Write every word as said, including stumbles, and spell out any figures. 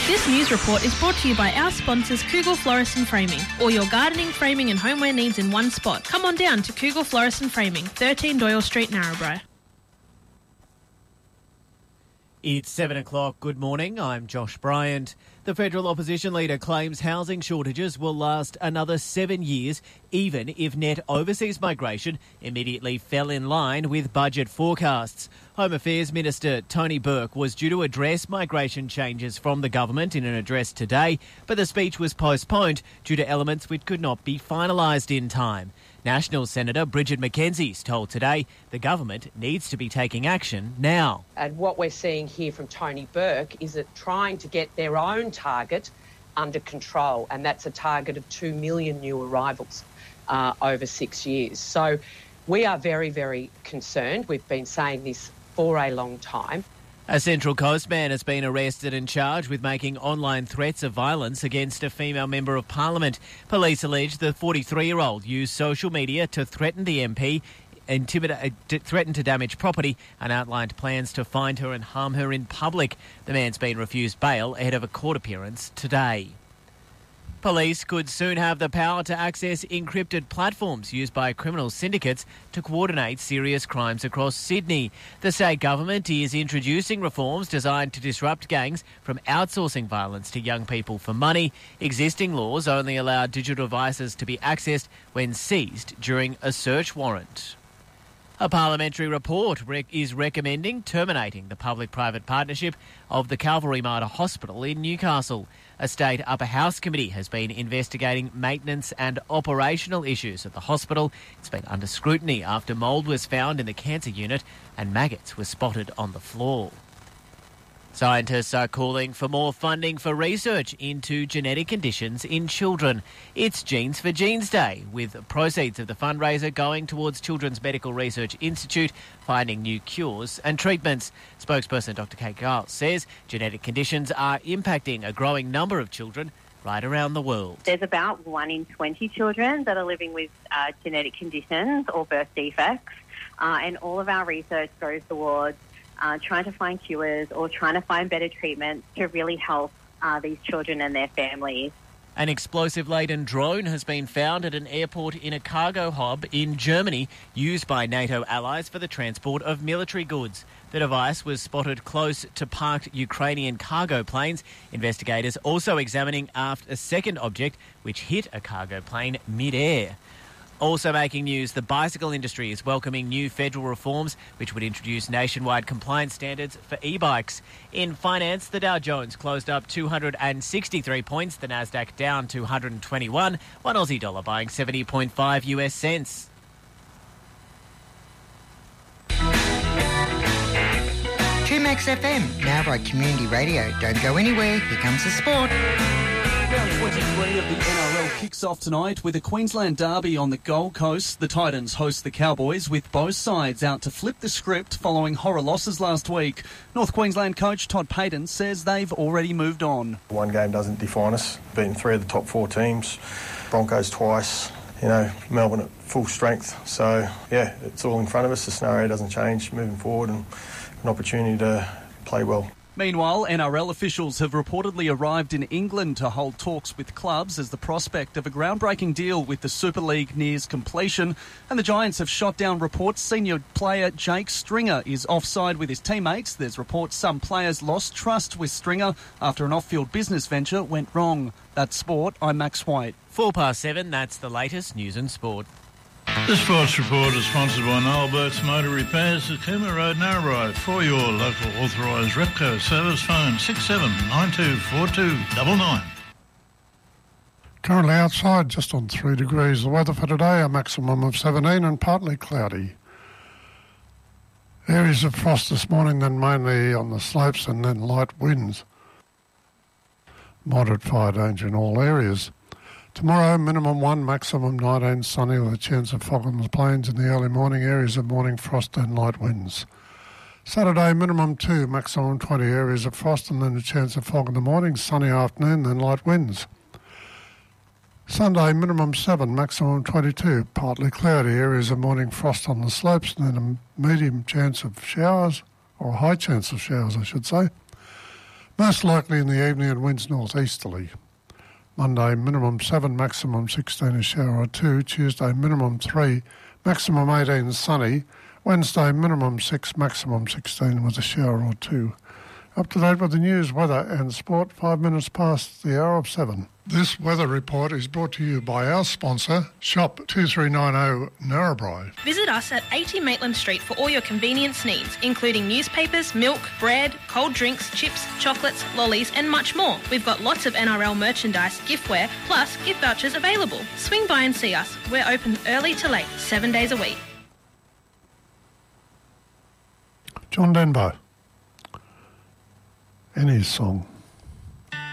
This news report is brought to you by our sponsors Kugel Florist and Framing. All your gardening, framing and homeware needs in one spot. Come on down to Kugel Florist and Framing, thirteen Doyle Street, Narrabri. It's seven o'clock. Good morning. I'm Josh Bryant. The federal opposition leader claims housing shortages will last another seven years, even if net overseas migration immediately fell in line with budget forecasts. Home Affairs Minister Tony Burke was due to address migration changes from the government in an address today, but the speech was postponed due to elements which could not be finalised in time. National Senator Bridget McKenzie's told Today the government needs to be taking action now. And what we're seeing here from Tony Burke is that trying to get their own target under control, and that's a target of two million new arrivals uh, over six years. So we are very, very concerned. We've been saying this for a long time. A Central Coast man has been arrested and charged with making online threats of violence against a female member of Parliament. Police allege the forty-three-year-old used social media to threaten the M P, intimidate, threaten to damage property and outlined plans to find her and harm her in public. The man's been refused bail ahead of a court appearance today. Police could soon have the power to access encrypted platforms used by criminal syndicates to coordinate serious crimes across Sydney. The state government is introducing reforms designed to disrupt gangs from outsourcing violence to young people for money. Existing laws only allow digital devices to be accessed when seized during a search warrant. A parliamentary report rec- is recommending terminating the public-private partnership of the Calvary Mater Hospital in Newcastle. A state upper house committee has been investigating maintenance and operational issues at the hospital. It's been under scrutiny after mould was found in the cancer unit and maggots were spotted on the floor. Scientists are calling for more funding for research into genetic conditions in children. It's Genes for Genes Day, with proceeds of the fundraiser going towards Children's Medical Research Institute finding new cures and treatments. Spokesperson Doctor Kate Giles says genetic conditions are impacting a growing number of children right around the world. There's about one in twenty children that are living with uh, genetic conditions or birth defects, uh, and all of our research goes towards Uh, trying to find cures or trying to find better treatments to really help uh, these children and their families. An explosive-laden drone has been found at an airport in a cargo hub in Germany used by NATO allies for the transport of military goods. The device was spotted close to parked Ukrainian cargo planes. Investigators also examining aft a second object which hit a cargo plane mid-air. Also making news, the bicycle industry is welcoming new federal reforms which would introduce nationwide compliance standards for e-bikes. In finance, the Dow Jones closed up two hundred sixty-three points, the Nasdaq down two hundred twenty-one, one Aussie dollar buying seventy point five US cents. two Max F M, now by Community Radio. Don't go anywhere, here comes the sport. Round twenty-three of the N R L kicks off tonight with a Queensland derby on the Gold Coast. The Titans host the Cowboys, with both sides out to flip the script following horror losses last week. North Queensland coach Todd Payten says they've already moved on. One game doesn't define us. Beaten three of the top four teams, Broncos twice, you know, Melbourne at full strength. So, yeah, it's all in front of us. The scenario doesn't change moving forward, and an opportunity to play well. Meanwhile, N R L officials have reportedly arrived in England to hold talks with clubs as the prospect of a groundbreaking deal with the Super League nears completion. And the Giants have shot down reports senior player Jake Stringer is offside with his teammates. There's reports some players lost trust with Stringer after an off-field business venture went wrong. That's sport. I'm Max White. Four past seven, that's the latest news and sport. The Sports Report is sponsored by Noel Burt's Motor Repairs at Cooma Road, Narrabri. For your local authorised Repco service, phone six seven nine two four two nine nine. Currently outside, just on three degrees. The weather for today, a maximum of seventeen and partly cloudy. Areas of frost this morning, then mainly on the slopes, and then light winds. Moderate fire danger in all areas. Tomorrow, minimum one, maximum nineteen, sunny with a chance of fog on the plains in the early morning, areas of morning frost and light winds. Saturday, minimum two, maximum twenty, areas of frost and then a chance of fog in the morning, sunny afternoon, then light winds. Sunday, minimum seven, maximum twenty-two, partly cloudy, areas of morning frost on the slopes and then a medium chance of showers, or a high chance of showers, I should say. Most likely in the evening and winds northeasterly. Monday, minimum seven, maximum sixteen, a shower or two. Tuesday, minimum three, maximum eighteen, sunny. Wednesday, minimum six, maximum sixteen with a shower or two. Up to date with the news, weather and sport, five minutes past the hour of seven. This weather report is brought to you by our sponsor, Shop two three nine zero Narrabri. Visit us at eighty Maitland Street for all your convenience needs, including newspapers, milk, bread, cold drinks, chips, chocolates, lollies and much more. We've got lots of N R L merchandise, giftware, plus gift vouchers available. Swing by and see us. We're open early to late, seven days a week. John Denbo and his song.